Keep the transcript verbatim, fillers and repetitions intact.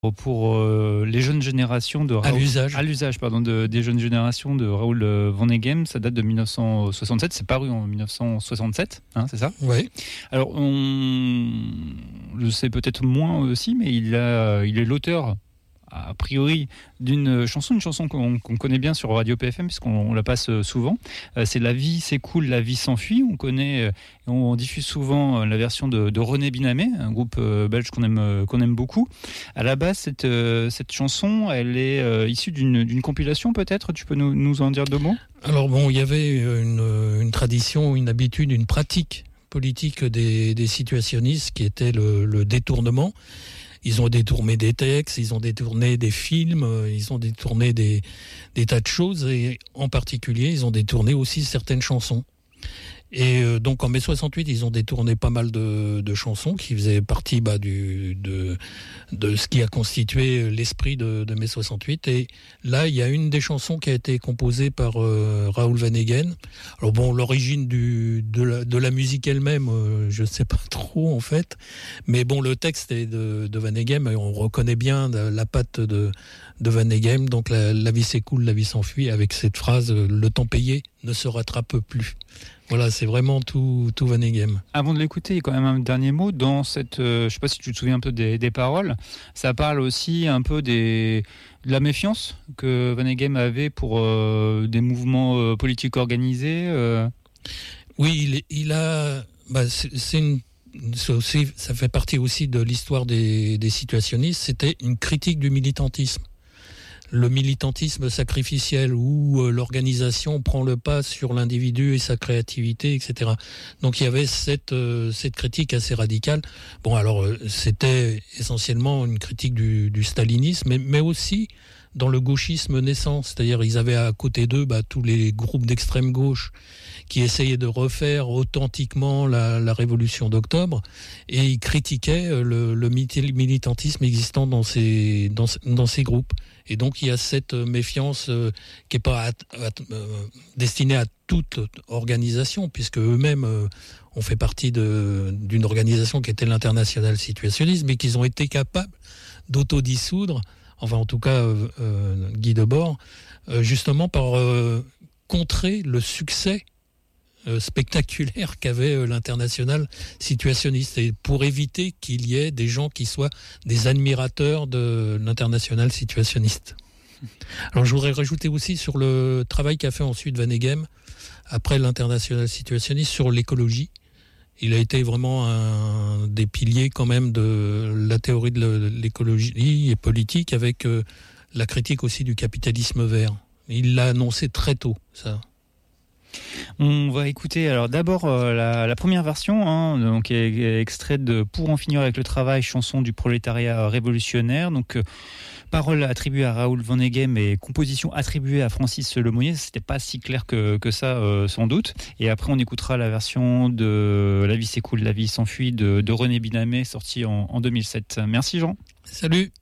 pour euh, les jeunes générations de Raoul, à l'usage, à l'usage pardon, de, des jeunes générations de Raoul Vaneigem. Ça date de dix-neuf cent soixante-sept, c'est paru en dix-neuf cent soixante-sept, hein, c'est ça ? Oui. Alors, on le sait peut-être moins aussi, mais il, a, il est l'auteur, a priori, d'une chanson, une chanson qu'on, qu'on connaît bien sur Radio P F M, puisqu'on on la passe souvent. Euh, c'est La vie s'écoule, la vie s'enfuit. On connaît, on diffuse souvent la version de, de René Binamé, un groupe belge qu'on aime, qu'on aime beaucoup. À la base, cette, cette chanson, elle est euh, issue d'une, d'une compilation, peut-être. Tu peux nous, nous en dire deux mots ? Alors bon, il y avait une, une tradition, une habitude, une pratique politique des, des situationnistes qui était le, le détournement. Ils ont détourné des textes, ils ont détourné des films, ils ont détourné des, des tas de choses, et en particulier, ils ont détourné aussi certaines chansons. Et euh, donc en mai soixante-huit, ils ont détourné pas mal de, de chansons qui faisaient partie bah, du, de, de ce qui a constitué l'esprit de, de mai soixante-huit. Et là, il y a une des chansons qui a été composée par euh, Raoul Vaneigem. Alors bon, l'origine du, de, la, de la musique elle-même, euh, je ne sais pas trop en fait. Mais bon, le texte est de, de Vaneigem, et on reconnaît bien la patte de, de Vaneigem. Donc la, la vie s'écoule, la vie s'enfuit, avec cette phrase « Le temps payé ne se rattrape plus ». Voilà, c'est vraiment tout, tout Vaneigem. Avant de l'écouter, il y a quand même un dernier mot. Dans cette, euh, je ne sais pas si tu te souviens un peu des, des paroles, ça parle aussi un peu des, de la méfiance que Vaneigem avait pour euh, des mouvements euh, politiques organisés. Euh. Oui, il, il a... Bah, c'est, c'est une, c'est aussi, ça fait partie aussi de l'histoire des, des situationnistes. C'était une critique du militantisme. Le militantisme sacrificiel où euh, l'organisation prend le pas sur l'individu et sa créativité, et cetera. Donc il y avait cette, euh, cette critique assez radicale. Bon, alors euh, c'était essentiellement une critique du, du stalinisme, mais, mais aussi dans le gauchisme naissant. C'est-à-dire ils avaient à côté d'eux bah, tous les groupes d'extrême gauche qui essayaient de refaire authentiquement la, la révolution d'octobre, et ils critiquaient le, le militantisme existant dans ces, dans, dans ces groupes. Et donc il y a cette méfiance euh, qui n'est pas à, à, euh, destinée à toute organisation, puisque eux-mêmes euh, ont fait partie de, d'une organisation qui était l'Internationale situationniste, mais qu'ils ont été capables d'autodissoudre, enfin en tout cas euh, euh, Guy Debord, euh, justement par euh, contrer le succès Euh, spectaculaire qu'avait euh, l'international situationniste, et pour éviter qu'il y ait des gens qui soient des admirateurs de l'international situationniste. Alors je voudrais rajouter aussi sur le travail qu'a fait ensuite Vaneigem après l'international situationniste sur l'écologie. Il a été vraiment un des piliers quand même de la théorie de l'écologie et politique, avec euh, la critique aussi du capitalisme vert. Il l'a annoncé très tôt, ça. On va écouter alors d'abord euh, la, la première version, hein, donc est, est extraite de Pour en finir avec le travail, chanson du prolétariat révolutionnaire. Donc euh, paroles attribuées à Raoul Vaneigem et composition attribuée à Francis Lemonnier. C'était pas si clair que, que ça, euh, sans doute. Et après, on écoutera la version de La vie s'écoule, la vie s'enfuit de, de René Binamé, sortie en, en deux mille sept. Merci Jean. Salut.